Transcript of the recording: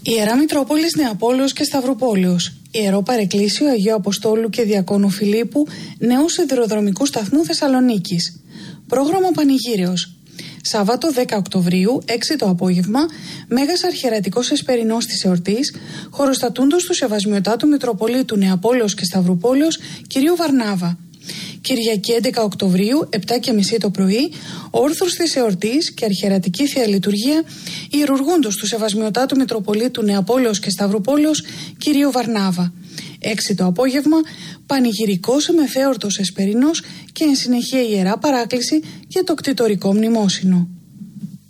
Ιερά Μητρόπολης Νεαπόλεως και Σταυρουπόλεως, Ιερό Παρεκκλήσιο Αγίου Αποστόλου και Διακόνου Φιλίππου, Νέου Σιδηροδρομικού Σταθμού Θεσσαλονίκης. Πρόγραμμα Πανηγύρεως. Σάββατο 10 Οκτωβρίου, 6 το απόγευμα, Μέγας Αρχιερατικός Εσπερινός της εορτής, χωροστατούντος του Σεβασμιωτάτου Μητροπολίτου Νεαπόλεως και Σταυρουπόλεως, κυρίου Βαρνάβα. Κυριακή 11 Οκτωβρίου, 7:30 το πρωί, όρθρος της εορτής και αρχιερατική Θεία Λειτουργία, ιερουργούντος του Σεβασμιωτάτου Μητροπολίτου Νεαπόλεως και Σταυρουπόλεως, κυρίου Βαρνάβα. 6 το απόγευμα, πανηγυρικός εμεφαίορτος Εσπερινός και εν συνεχεία Ιερά Παράκληση για το κτητορικό μνημόσυνο.